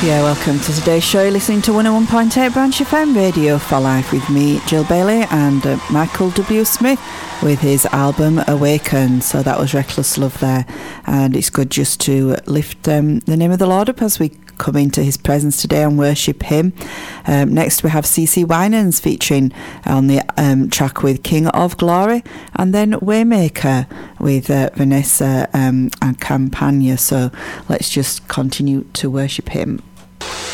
Yeah, welcome to today's show. You're listening to 101.8 Branch FM Radio for Life with me, Jill Bailey, and Michael W. Smith with his album Awaken. So that was Reckless Love there, and it's good just to lift the name of the Lord up as we come into his presence today and worship him. Next we have CeCe Winans featuring on the track with King of Glory, and then Waymaker with Vanessa and Campagna. So let's just continue to worship him.